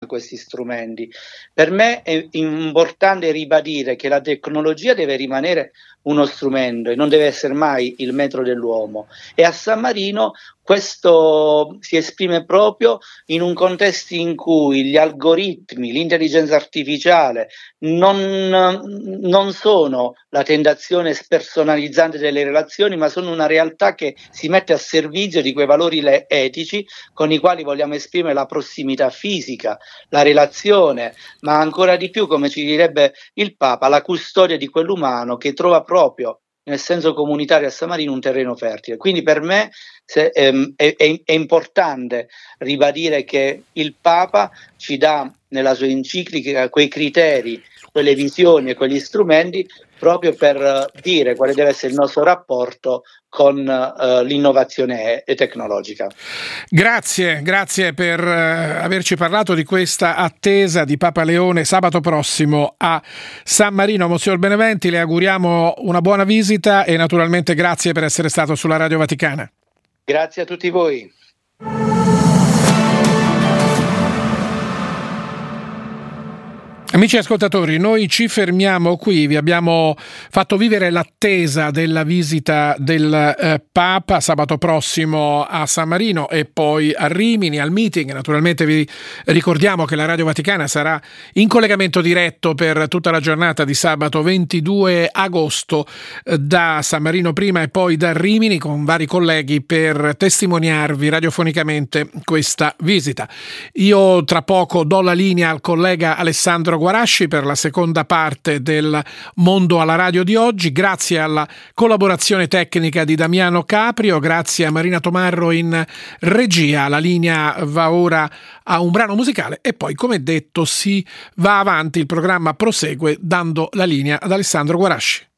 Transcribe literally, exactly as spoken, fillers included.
questi strumenti. Per me è importante ribadire che la tecnologia deve rimanere uno strumento e non deve essere mai il metro dell'uomo, e a San Marino questo si esprime proprio in un contesto in cui gli algoritmi, l'intelligenza artificiale non, non sono la tentazione spersonalizzante delle relazioni, ma sono una realtà che si mette a servizio di quei valori etici con i quali vogliamo esprimere la prossimità fisica, la relazione, ma ancora di più, come ci direbbe il Papa, la custodia di quell'umano che trova proprio nel senso comunitario a San Marino un terreno fertile. Quindi per me se, ehm, è, è, è importante ribadire che il Papa ci dà nella sua enciclica quei criteri, quelle visioni e quegli strumenti proprio per dire quale deve essere il nostro rapporto con uh, l'innovazione tecnologica. Grazie, grazie per uh, averci parlato di questa attesa di Papa Leone sabato prossimo a San Marino. Monsignor Beneventi, le auguriamo una buona visita e naturalmente grazie per essere stato sulla Radio Vaticana. Grazie a tutti voi. Amici ascoltatori, noi ci fermiamo qui, vi abbiamo fatto vivere l'attesa della visita del eh, Papa sabato prossimo a San Marino e poi a Rimini, al meeting. Naturalmente vi ricordiamo che la Radio Vaticana sarà in collegamento diretto per tutta la giornata di sabato ventidue agosto eh, da San Marino prima e poi da Rimini, con vari colleghi per testimoniarvi radiofonicamente questa visita. Io tra poco do la linea al collega Alessandro Guarasci per la seconda parte del Mondo alla Radio di oggi. Grazie alla collaborazione tecnica di Damiano Caprio, grazie a Marina Tomarro in regia. La linea va ora a un brano musicale e poi, come detto, si va avanti, il programma prosegue dando la linea ad Alessandro Guarasci.